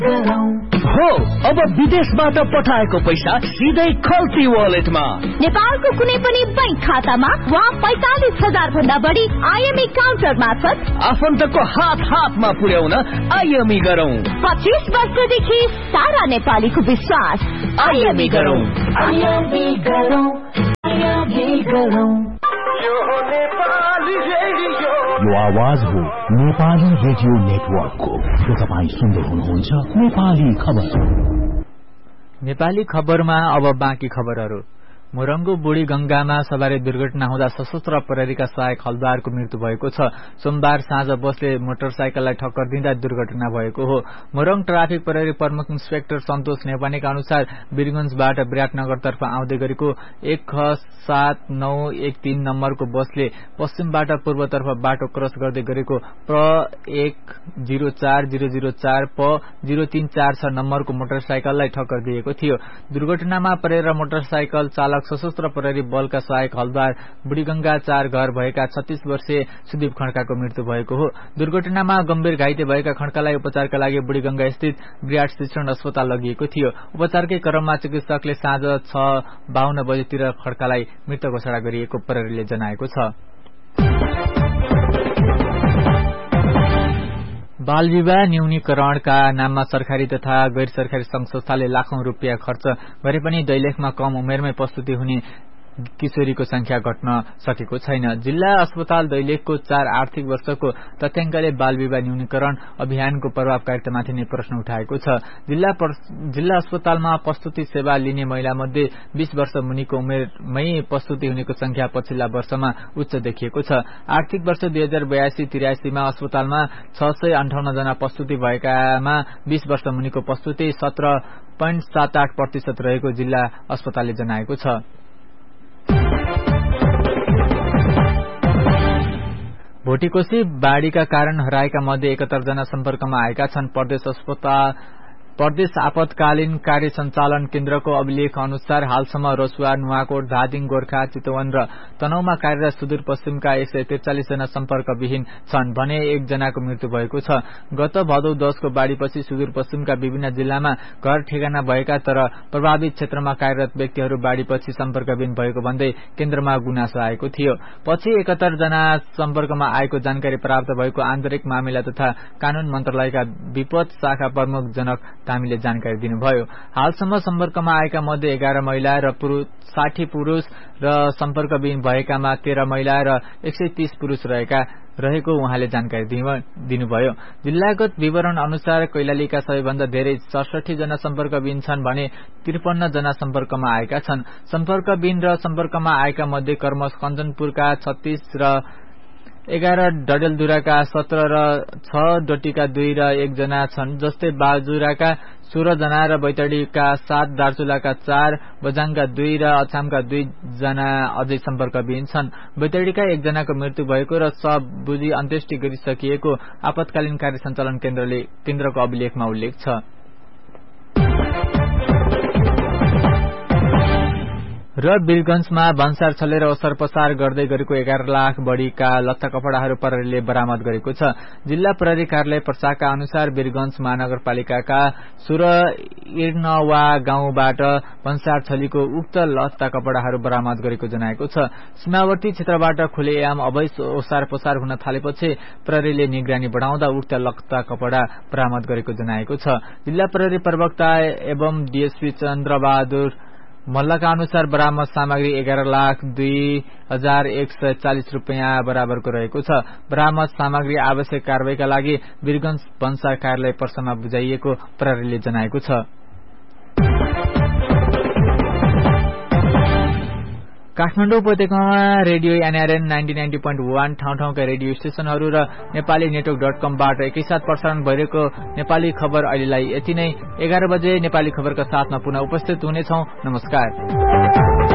हो अब विदेशबाट पठाएको पैसा सिधै खल्ती वालेटमा नेपालको कुनै पनि बैंक खातामा वा 45,000 भन्दा बढी आईएमई काउन्टर मार्फत आफन्तको हातमा पुर्याउन आईएमई गरौं। 25 वर्षदेखि सारा नेपालीको विश्वास आईएमई गरौं। यो आवाज हो नेपाली रेडियो नेटवर्कको। तपाईँ सुन्दै हुनुहुन्छ नेपाली खबर। नेपाली खबरमा अब बाँकी खबरहरू। मोरङको बुढी गंगामा सवारी दुर्घटना हुँदा सशस्त्र प्रहरीका सहायक हलदारको मृत्यु भएको छ। सोमबार साँझ बसले मोटरसाइकललाई ठक्कर दिँदा दुर्घटना भएको हो। मोरङ ट्राफिक प्रहरी प्रमुख इन्सपेक्टर सन्तोष नेपानेका अनुसार वीरगंजबाट विराटनगरतर्फ आउँदै गरेको 17913 नम्बरको बसले पश्चिमबाट पूर्वतर्फ बाटो क्रस गर्दै गरेको प 104004 प 0346 नम्बरको मोटरसाइकललाई ठक्कर दिएको थियो। दुर्घटनामा परेर मोटरसाइकल चालक सशस्त्र प्रहरी बलका सहायक हलदार बुढीगंगा 4 घर भएका 36 वर्षीय सुदीप खड्काको मृत्यु भएको हो। दुर्घटनामा गम्भीर घाइते भएका खड्कालाई उपचारका लागि बुढीगंगा स्थित विराट शिक्षण अस्पताल लगिएको थियो। उपचारकै क्रममा चिकित्सकले साँझ 6:52 बजेतिर खड्कालाई मृत घोषणा गरिएको प्रहरीले जनाएको छ। बाल विवाह न्यूनीकरणका नाममा सरकारी तथा गैर सरकारी संघ संस्थाले लाखौं रुपियाँ खर्च गरे पनि दैलेखमा कम उमेरमै प्रस्तुति हुने किशोरीको संख्या घट्न सकेको छैन। जिल्ला अस्पताल दैलेखको 4 आर्थिक वर्षको तथ्याङ्कले बाल विवाह न्यूनीकरण अभियानको प्रभावकारितामाथि नै प्रश्न उठाएको छ। जिल्ला अस्पतालमा प्रस्तुति सेवा लिने महिला मध्ये 20 वर्ष मुनिको उमेरमै प्रस्तुति हुनेको संख्या पछिल्ला वर्षमा उच्च देखिएको छ। आर्थिक वर्ष 2082-83 मा अस्पतालमा 658 जना प्रस्तुति भएकामा 20 वर्ष मुनिको प्रस्तुति 17.78% रहेको जिल्ला अस्पतालले जनाएको छ। भोटिकोशी बाढ़ीका कारण हराएका मध्ये 71 जना सम्पर्कमा आएका छन्। प्रदेश आपतकालीन कार्य सञ्चालन केन्द्रको अभिलेख अनुसार हालसम्म रसुवा, नुवाकोट, धादिङ, गोर्खा, चितवन र तनहुमा कार्यरत सुदूरपश्चिमका 143 जना सम्पर्कविहीन छन् भने 1 जनाको मृत्यु भएको छ। गत भदौ 10 को बाढ़ीपछि सुदूरपश्चिमका विभिन्न जिल्लामा घर ठेगाना भएका तर प्रभावित क्षेत्रमा कार्यरत व्यक्तिहरू बाढ़ीपछि सम्पर्कविहीन भएको भन्दै केन्द्रमा गुनासो आएको थियो। पछि 71 जना सम्पर्कमा आएको जानकारी प्राप्त भएको आन्तरिक मामिला तथा कानून मन्त्रालयका विपद शाखा प्रमुख जनक तामीले जानकारी दिनुभयो। हालसम्म सम्पर्कमा आएका मध्ये 11 महिला र 60 पुरूष र सम्पर्कविहीन भएकामा 13 महिला र 130 पुरूष रहेको उहाँले जानकारी दिनुभयो। जिल्लागत विवरण अनुसार कैलालीका सबैभन्दा धेरै 67 जना सम्पर्कविहीन छन् भने 53 जना सम्पर्कमा आएका छन्। सम्पर्कविहीन र सम्पर्कमा आएका मध्ये कर्मस कञ्चनपुरका 36 र 11 डडेलधुराका 17 र 6 डोटीका 2 र 1 जना छन्। जस्तै बाजुराका 16 जना र बैतडीका 7, दार्चुलाका 4, बजाङका 2 र अछामका 2 जना अझै सम्पर्कविहीन छन्। बैतडीका 1 जनाको मृत्यु भएको र शव बुझी अन्त्येष्टि गरिसकिएको आपतकालीन कार्य सञ्चालन केन्द्रको अभिलेखमा उल्लेख छ। र वीरगंजमा भन्सार छलेर ओसार पसार गर्दै गरेको 11 लाख बढीका लत्ता कपडाहरू प्रहरीले बरामद गरेको छ। जिल्ला प्रहरी कार्यालय पर्साका अनुसार वीरगंज महानगरपालिकाका 16 इर्नवा गाउँबाट भन्सार छलीको उक्त लत्ता कपडाहरू बरामद गरेको जनाएको छ। सीमावर्ती क्षेत्रबाट खुलेआम अवैध ओसार पसार हुन थालेपछि प्रहरीले निगरानी बढाउँदा उक्त लत्ता कपडा बरामद गरेको जनाएको छ। जिल्ला प्रहरी प्रवक्ता एवं डीएसपी चन्द्रबहादुर मल्लका अनुसार बरामद सामग्री 11,02,140 रुपियाँ बराबरको रहेको छ। बरामद सामग्री आवश्यक कारबाहीका लागि वीरगंज भन्सार कार्यालय पर्सामा बुझाइएको प्रहरीले जनाएको छ। काठमाडौँ उपत्यकामा रेडियो एनआरएन 90.1 ठाउँ-ठाउँका रेडियो स्टेशनहरू र नेपाली नेटवर्क.com-बाट एकैसाथ प्रसारण भइरहेको नेपाली खबर अहिलेलाई यति नै। 11 बजे नेपाली खबरका साथमा पुनः उपस्थित हुनेछौं। नमस्कार।